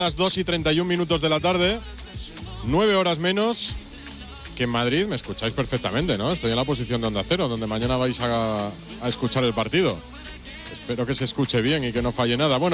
Las 2:31 de la tarde, 9 horas menos que en Madrid. Me escucháis perfectamente, ¿no? Estoy en la posición de Onda Cero, donde mañana vais a escuchar el partido. Espero que se escuche bien y que no falle nada. Bueno.